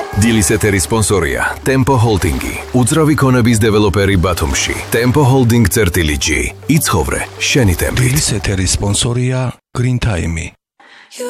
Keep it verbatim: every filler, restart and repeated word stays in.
დილის ეთერის სპონსორია Tempo Holding-ი, უძრავი ქონების დეველოპერი ბათუმში. Tempo Holding წერტილი G. იცხოვრე შენი ტემპით. დილის ეთერის სპონსორია Green Time-ი,